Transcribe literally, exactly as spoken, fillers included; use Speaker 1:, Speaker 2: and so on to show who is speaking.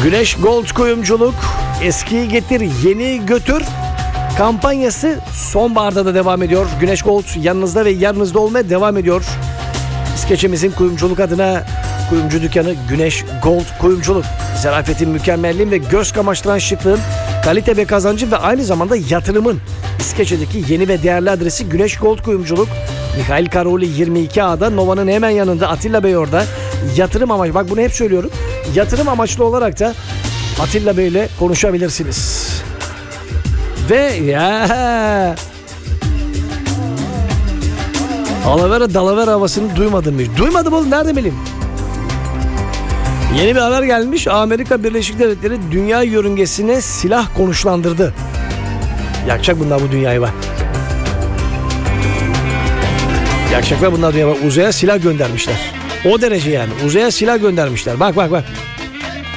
Speaker 1: Güneş Gold Kuyumculuk eskiyi getir yeni götür kampanyası sonbaharda da devam ediyor. Güneş Gold yanınızda ve yanınızda olmaya devam ediyor. İskeçimizin kuyumculuk adına kuyumcu dükkanı Güneş Gold Kuyumculuk. Zarafetin, mükemmelliğin ve göz kamaştıran şıklığın, kalite ve kazancın ve aynı zamanda yatırımın İskeçe'deki yeni ve değerli adresi Güneş Gold Kuyumculuk. Mihail Karoli yirmi iki A'da, Nova'nın hemen yanında, Atilla Bey orada. Yatırım amaçlı, bak bunu hep söylüyorum. Yatırım amaçlı olarak da Atilla Bey ile konuşabilirsiniz. Ve ya Alavera dalavera havasını duymadım hiç. Duymadım oğlum, nerede bileyim? Yeni bir haber gelmiş. Amerika Birleşik Devletleri dünya yörüngesine silah konuşlandırdı. Yakacak bunlar bu dünyayı bak. Yakacaklar bunlar dünyayı bak. Uzaya silah göndermişler. O derece yani. Uzaya silah göndermişler. Bak bak bak.